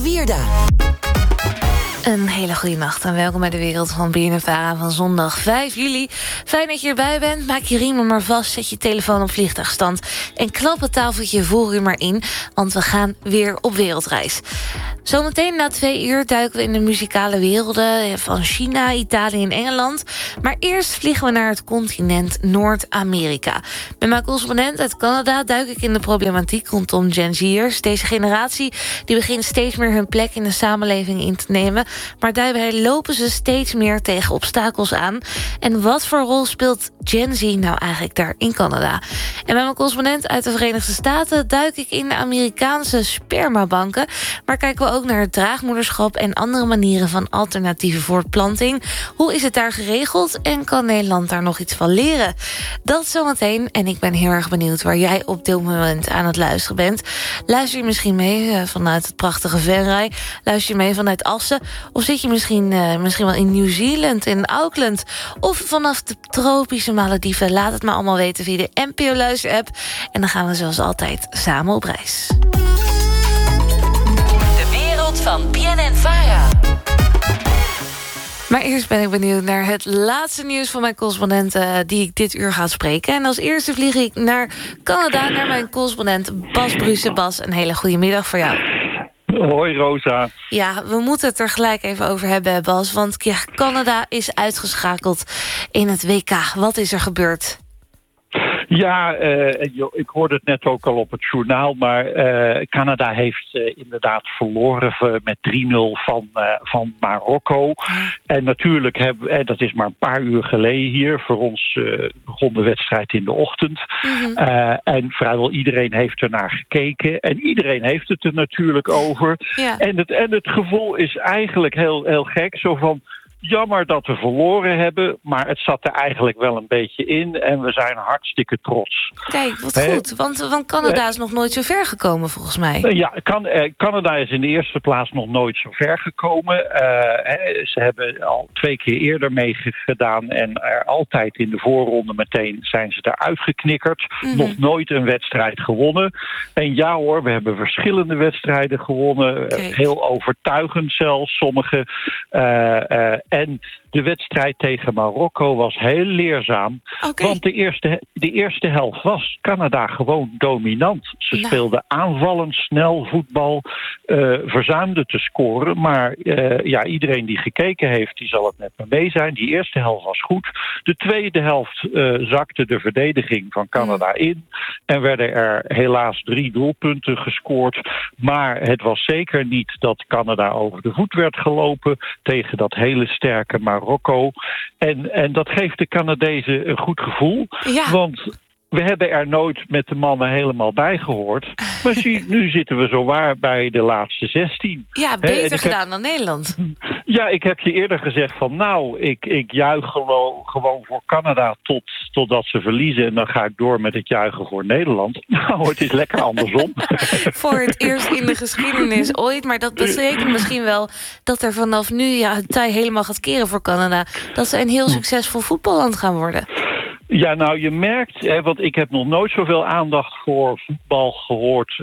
Wierda. Een hele goede nacht en welkom bij de wereld van BNNVARA van zondag 5 juli. Fijn dat je erbij bent. Maak je riemen maar vast, zet je telefoon op vliegtuigstand en klap het tafeltje voor u maar in, want we gaan weer op wereldreis. Zometeen na 2 uur duiken we in de muzikale werelden van China, Italië en Engeland. Maar eerst vliegen we naar het continent Noord-Amerika. Met mijn correspondent uit Canada duik ik in de problematiek rondom Gen Z'ers. Deze generatie die begint steeds meer hun plek in de samenleving in te nemen. Maar daarbij lopen ze steeds meer tegen obstakels aan. En wat voor rol speelt Gen Z nou eigenlijk daar in Canada? En met mijn correspondent uit de Verenigde Staten duik ik in de Amerikaanse spermabanken. Maar kijken we ook naar het draagmoederschap en andere manieren van alternatieve voortplanting. Hoe is het daar geregeld en kan Nederland daar nog iets van leren? Dat zometeen. En ik ben heel erg benieuwd waar jij op dit moment aan het luisteren bent. Luister je misschien mee vanuit het prachtige Venray? Luister je mee vanuit Assen? Of zit je misschien wel in Nieuw-Zeeland, in Auckland? Of vanaf de tropische Malediven? Laat het me allemaal weten via de NPO-luister-app. En dan gaan we zoals altijd samen op reis. De wereld van BNNVARA. Maar eerst ben ik benieuwd naar het laatste nieuws van mijn correspondenten die ik dit uur ga spreken. En als eerste vlieg ik naar Canada, naar mijn correspondent Bas Bruce. Bas, een hele goede middag voor jou. Hoi Rosa. Ja, we moeten het er gelijk even over hebben, Bas. Want ja, Canada is uitgeschakeld in het WK. Wat is er gebeurd? Ja, ik hoorde het net ook al op het journaal, maar Canada heeft inderdaad verloren met 3-0 van Marokko. En natuurlijk dat is maar een paar uur geleden hier. Voor ons begon de wedstrijd in de ochtend. En vrijwel iedereen heeft er naar gekeken. En iedereen heeft het er natuurlijk over. Ja. En het gevoel is eigenlijk heel gek. Zo van, jammer dat we verloren hebben, maar het zat er eigenlijk wel een beetje in. En we zijn hartstikke trots. Kijk, wat goed. Want Canada is nog nooit zo ver gekomen, volgens mij. Ja, Canada is in de eerste plaats nog nooit zo ver gekomen. Ze hebben al 2 keer eerder meegedaan. En er altijd in de voorronde meteen zijn ze eruit geknikkerd. Nog nooit een wedstrijd gewonnen. En ja hoor, we hebben verschillende wedstrijden gewonnen. Heel overtuigend zelfs, sommige. En de wedstrijd tegen Marokko was heel leerzaam. Want de eerste helft was Canada gewoon dominant. Ze speelden aanvallend, snel voetbal, verzuimden te scoren. Maar iedereen die gekeken heeft, die zal het met me mee zijn. Die eerste helft was goed. De tweede helft zakte de verdediging van Canada in. En werden er helaas 3 doelpunten gescoord. Maar het was zeker niet dat Canada over de voet werd gelopen tegen dat hele sterke Marokko. En dat geeft de Canadezen een goed gevoel. Ja. Want we hebben er nooit met de mannen helemaal bij gehoord. Maar nu zitten we zowaar bij de laatste 16. Ja, beter gedaan dan Nederland. Ja, ik heb je eerder gezegd van ik juich gewoon voor Canada totdat ze verliezen. En dan ga ik door met het juichen voor Nederland. Nou, het is lekker andersom. Voor het eerst in de geschiedenis ooit. Maar dat betekent misschien wel dat er vanaf nu het tij helemaal gaat keren voor Canada. Dat ze een heel succesvol voetballand gaan worden. Ja, nou, je merkt, want ik heb nog nooit zoveel aandacht voor voetbal gehoord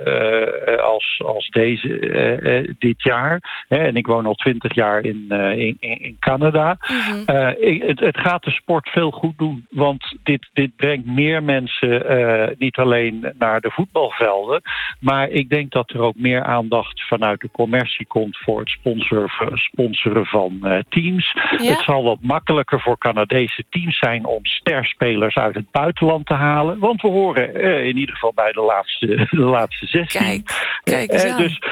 als dit jaar. En ik woon al 20 jaar in Canada. Het gaat de sport veel goed doen, want dit brengt meer mensen niet alleen naar de voetbalvelden, maar ik denk dat er ook meer aandacht vanuit de commercie komt voor het sponsoren van teams. Ja? Het zal wat makkelijker voor Canadese teams zijn om spelers uit het buitenland te halen. Want we horen in ieder geval bij de laatste 16. Kijk eens aan. Dus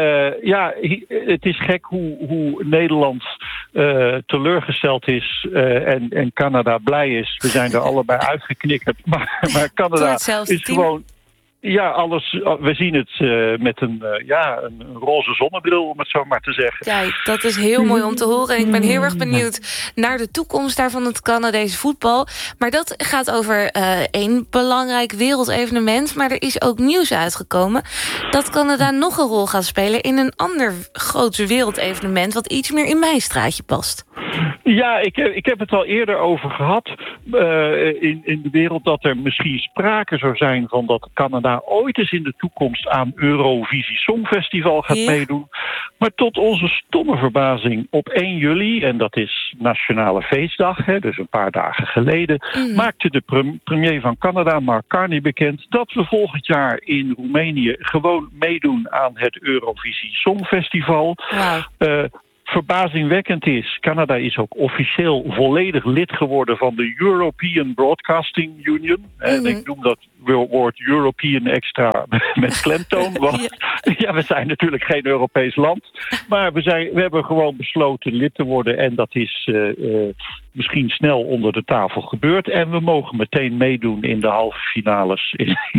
het is gek hoe Nederland teleurgesteld is en Canada blij is. We zijn er allebei uitgeknikkerd. Maar Canada is gewoon... Ja, alles. We zien het met een roze zonnebril, om het zo maar te zeggen. Kijk, dat is heel mooi om te horen. En ik ben heel erg benieuwd naar de toekomst daarvan het Canadese voetbal. Maar dat gaat over één belangrijk wereldevenement. Maar er is ook nieuws uitgekomen dat Canada nog een rol gaat spelen in een ander groot wereldevenement wat iets meer in mijn straatje past. Ja, ik heb het al eerder over gehad in de wereld dat er misschien sprake zou zijn van dat Canada ooit eens in de toekomst aan Eurovisie Songfestival gaat meedoen. Maar tot onze stomme verbazing op 1 juli, en dat is Nationale Feestdag, dus een paar dagen geleden, maakte de premier van Canada, Mark Carney, bekend dat we volgend jaar in Roemenië gewoon meedoen aan het Eurovisie Songfestival. Wow. Verbazingwekkend is, Canada is ook officieel volledig lid geworden van de European Broadcasting Union. En ik noem dat woord European extra met klemtoon. Want we zijn natuurlijk geen Europees land. Maar we hebben gewoon besloten lid te worden. En dat is misschien snel onder de tafel gebeurd. En we mogen meteen meedoen in de halve finales.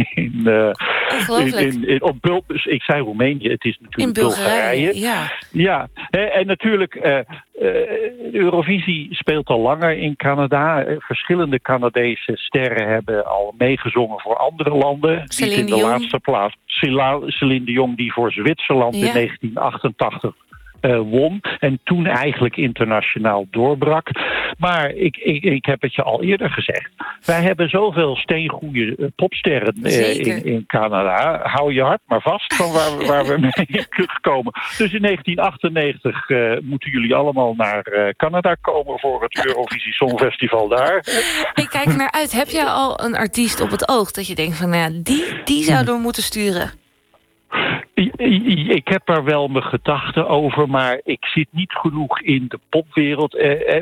Ik zei Roemenië, het is natuurlijk Bulgarije. Ja, en natuurlijk, Eurovisie speelt al langer in Canada. Verschillende Canadese sterren hebben al meegezongen voor andere landen. Celine in de laatste plaats Celine Dion, die voor Zwitserland in 1988 won. En toen eigenlijk internationaal doorbrak. Maar ik heb het je al eerder gezegd. Wij hebben zoveel steengoede popsterren in Canada. Hou je hart maar vast van waar we mee terugkomen. Dus in 1998 moeten jullie allemaal naar Canada komen voor het Eurovisie Songfestival daar. Ik kijk er naar uit. Heb je al een artiest op het oog dat je denkt van, nou ja, die zouden we moeten sturen? Ik heb er wel mijn gedachten over, maar ik zit niet genoeg in de popwereld.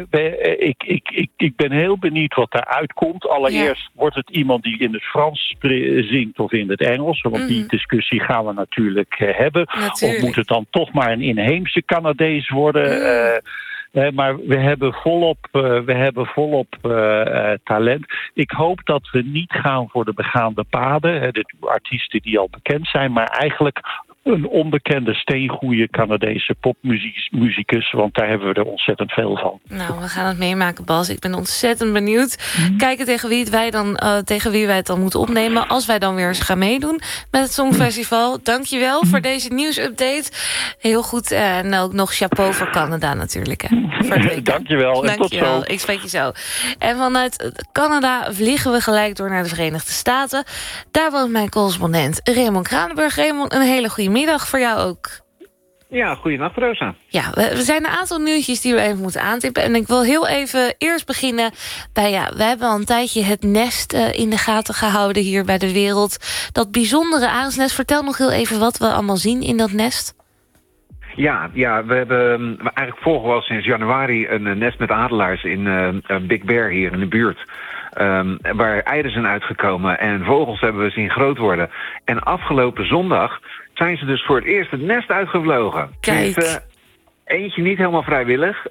Ik ben heel benieuwd wat daaruit komt. Allereerst wordt het iemand die in het Frans zingt of in het Engels. Want die discussie gaan we natuurlijk hebben. Of moet het dan toch maar een inheemse Canadees worden? Maar we hebben volop talent. Ik hoop dat we niet gaan voor de begaande paden. De artiesten die al bekend zijn, maar eigenlijk een onbekende steengoeie Canadese popmuzikus. Want daar hebben we er ontzettend veel van. Nou, we gaan het meemaken, Bas. Ik ben ontzettend benieuwd. Kijken tegen wie wij het dan moeten opnemen als wij dan weer eens gaan meedoen met het Songfestival. Dankjewel voor deze nieuwsupdate. Heel goed. En ook nog chapeau voor Canada natuurlijk. Dankjewel. En tot zo. Ik spreek je zo. En vanuit Canada vliegen we gelijk door naar de Verenigde Staten. Daar woont mijn correspondent Raymond Kranenburg. Raymond, een hele goede middag voor jou ook. Ja, goeienacht Rosa. Ja, we zijn een aantal nieuwtjes die we even moeten aantippen. En ik wil heel even eerst beginnen bij... we hebben al een tijdje het nest in de gaten gehouden hier bij De Wereld. Dat bijzondere arensnest. Vertel nog heel even wat we allemaal zien in dat nest. Ja, we hebben eigenlijk volgen we al sinds januari een nest met adelaars in Big Bear hier in de buurt. Waar eieren zijn uitgekomen en vogels hebben we zien groot worden. En afgelopen zondag zijn ze dus voor het eerst het nest uitgevlogen. Kijk. Eentje niet helemaal vrijwillig.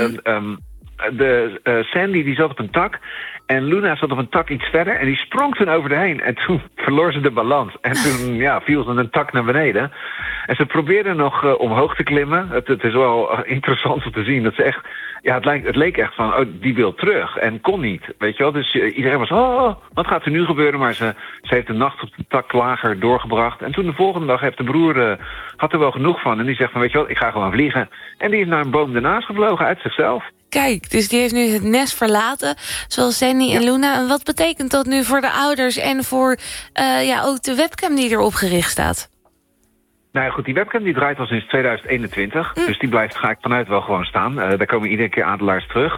Sandy die zat op een tak en Luna zat op een tak iets verder en die sprong toen over de heen. En toen verloor ze de balans. En toen viel ze een tak naar beneden. En ze probeerden nog omhoog te klimmen. Het is wel interessant om te zien dat ze echt... Ja, het leek echt van, die wil terug. En kon niet, weet je wel. Dus iedereen was, wat gaat er nu gebeuren? Maar ze heeft de nacht op de tak lager doorgebracht. En toen de volgende dag heeft de broer, had er wel genoeg van. En die zegt van, weet je wat, ik ga gewoon vliegen. En die is naar een boom ernaast gevlogen uit zichzelf. Kijk, dus die heeft nu het nest verlaten, zoals Sandy en Luna. En wat betekent dat nu voor de ouders en voor ook de webcam die erop gericht staat? Nou ja, goed, die webcam die draait al sinds 2021. Dus die blijft, ga ik vanuit, wel gewoon staan. Daar komen iedere keer adelaars terug.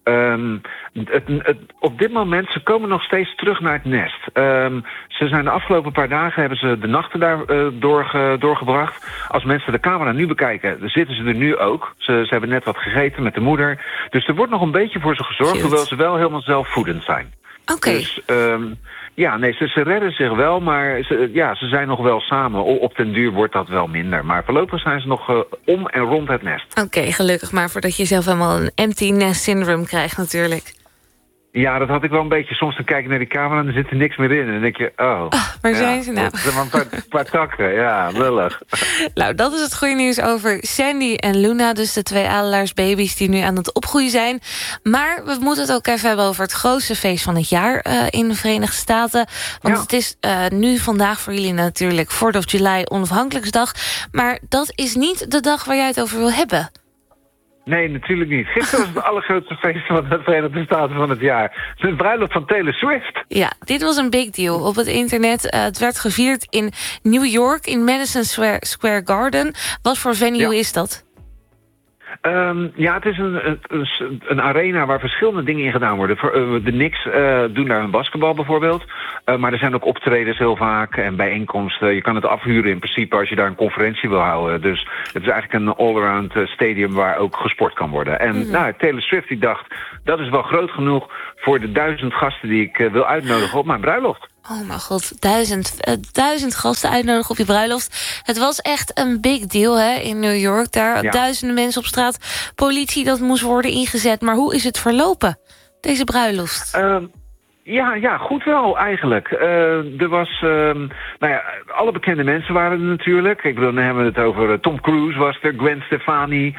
Op dit moment, ze komen nog steeds terug naar het nest. Ze zijn de afgelopen paar dagen, hebben ze de nachten daar doorgebracht. Als mensen de camera nu bekijken, dan zitten ze er nu ook. Ze hebben net wat gegeten met de moeder. Dus er wordt nog een beetje voor ze gezorgd, hoewel ze wel helemaal zelfvoedend zijn. Oké. Dus, ze redden zich wel, maar ze zijn nog wel samen. Op den duur wordt dat wel minder. Maar voorlopig zijn ze nog om en rond het nest. Oké, gelukkig maar voordat je zelf helemaal een empty nest syndrome krijgt natuurlijk. Ja, dat had ik wel een beetje. Soms dan kijk je naar die camera en er zit er niks meer in. En dan denk je, waar zijn ze nou? Er zijn maar een paar takken, ja, lullig. Nou, dat is het goede nieuws over Sandy en Luna. Dus de 2 adelaarsbaby's die nu aan het opgroeien zijn. Maar we moeten het ook even hebben over het grootste feest van het jaar in de Verenigde Staten. Want het is nu vandaag voor jullie natuurlijk 4th of July, onafhankelijkheidsdag. Maar dat is niet de dag waar jij het over wil hebben. Nee, natuurlijk niet. Gisteren was het allergrootste feest van de Verenigde Staten van het jaar. De bruiloft van Taylor Swift. Ja, dit was een big deal op het internet. Het werd gevierd in New York, in Madison Square Garden. Wat voor venue is dat? Het is een arena waar verschillende dingen in gedaan worden. De Knicks doen daar een basketbal bijvoorbeeld. Maar er zijn ook optredens heel vaak en bijeenkomsten. Je kan het afhuren in principe als je daar een conferentie wil houden. Dus het is eigenlijk een all-around stadium waar ook gesport kan worden. En Taylor Swift die dacht, dat is wel groot genoeg voor de 1000 gasten die ik wil uitnodigen op mijn bruiloft. Oh mijn god, 1000 gasten uitnodigen op je bruiloft. Het was echt een big deal hè, in New York. Daar duizenden mensen op straat. Politie, dat moest worden ingezet. Maar hoe is het verlopen, deze bruiloft? Goed wel eigenlijk. Er was, alle bekende mensen waren er natuurlijk. Ik bedoel, dan hebben we het over Tom Cruise was er, Gwen Stefani,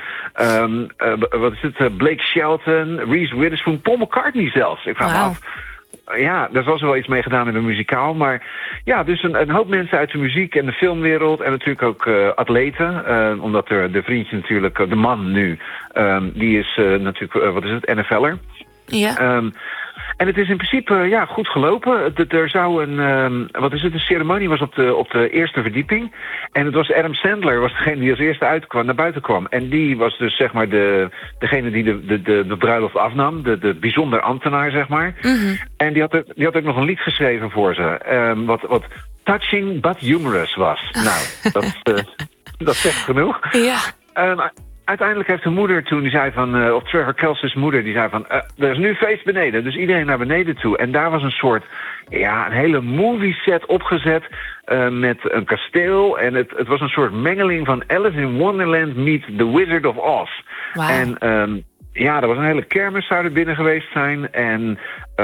Blake Shelton, Reese Witherspoon, Paul McCartney zelfs. Ik vraag me af. Ja, daar was er wel iets mee gedaan in de muzikaal. Maar ja, dus een hoop mensen uit de muziek en de filmwereld. En natuurlijk ook atleten. Omdat de vriendje natuurlijk, de man nu, die is natuurlijk, NFL'er. Ja. En het is in principe goed gelopen. Er zou een ceremonie was op de eerste verdieping. En het was Adam Sandler, was degene die als eerste naar buiten kwam. En die was dus zeg maar degene die de bruiloft afnam. De bijzonder ambtenaar, zeg maar. Mm-hmm. En die had ook nog een lied geschreven voor ze. Wat touching but humorous was. Nou, dat zegt genoeg. Ja. Uiteindelijk heeft de moeder toen, die zei van, of Trevor Kelsey's moeder, die zei van, er is nu feest beneden. Dus iedereen naar beneden toe. En daar was een soort, een hele movie set opgezet met een kasteel. En het was een soort mengeling van Alice in Wonderland meet The Wizard of Oz. Wow. En er was een hele kermis zou er binnen geweest zijn. En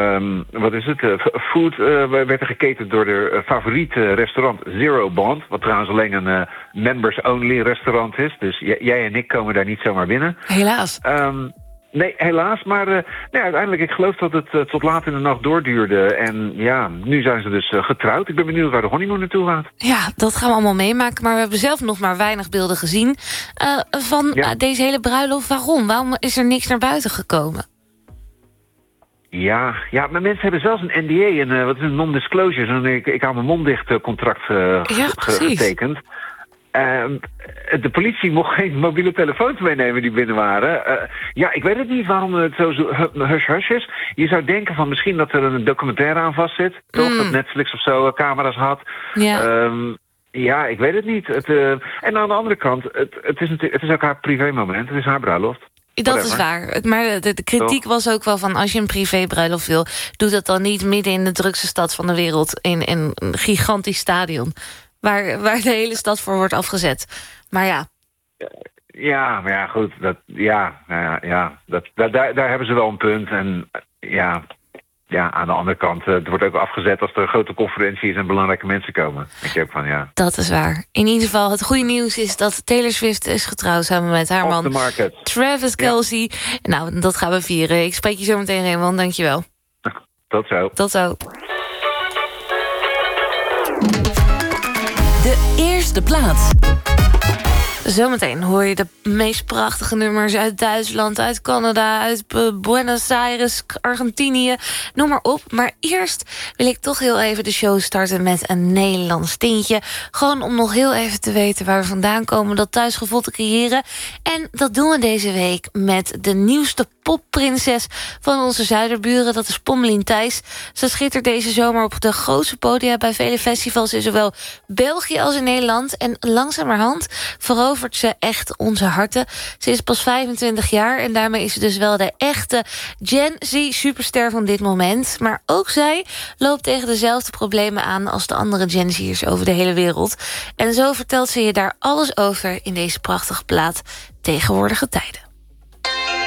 food werd er geketend door de favoriete restaurant Zero Bond. Wat trouwens alleen een members-only restaurant is. Dus jij en ik komen daar niet zomaar binnen. Helaas. Nee, helaas. Maar uiteindelijk, ik geloof dat het tot laat in de nacht doorduurde. En nu zijn ze dus getrouwd. Ik ben benieuwd waar de honeymoon naartoe gaat. Ja, dat gaan we allemaal meemaken. Maar we hebben zelf nog maar weinig beelden gezien van deze hele bruiloft. Waarom? Waarom is er niks naar buiten gekomen? Ja, maar mensen hebben zelfs een NDA, een non-disclosure. Ik hou mijn mond dicht contract getekend. De politie mocht geen mobiele telefoons meenemen die binnen waren. Ik weet het niet waarom het zo hush-hush is. Je zou denken van misschien dat er een documentaire aan vast zit. Toch? Dat Netflix of zo camera's had. Ja. Ik weet het niet. En aan de andere kant, het is ook haar privémoment. Het is haar bruiloft. Dat is waar. Maar de kritiek was ook wel van, als je een privébruiloft wil, doe dat dan niet midden in de drukste stad van de wereld in een gigantisch stadion. Waar de hele stad voor wordt afgezet. Maar ja. Ja, maar ja, goed. Daar hebben ze wel een punt. En aan de andere kant, het wordt ook afgezet als er een grote conferentie is en belangrijke mensen komen. Ik heb van Dat is waar. In ieder geval, het goede nieuws is dat Taylor Swift is getrouwd samen met haar man Travis Kelce. Nou, dat gaan we vieren. Ik spreek je zo meteen, Raymond. Dankjewel. Tot zo. Tot zo. De eerste plaats. Zometeen hoor je de meest prachtige nummers uit Duitsland, uit Canada, uit Buenos Aires, Argentinië, noem maar op. Maar eerst wil ik toch heel even de show starten met een Nederlands tintje. Gewoon om nog heel even te weten waar we vandaan komen, dat thuisgevoel te creëren. En dat doen we deze week met de nieuwste popprinses van onze zuiderburen. Dat is Pommelien Thijs. Ze schittert deze zomer op de grootste podia bij vele festivals in zowel België als in Nederland. En langzamerhand verovert ze echt onze harten. Ze is pas 25 jaar en daarmee is ze dus wel de echte Gen Z superster van dit moment. Maar ook zij loopt tegen dezelfde problemen aan als de andere Gen Z'ers over de hele wereld. En zo vertelt ze je daar alles over in deze prachtige plaat Tegenwoordige Tijden.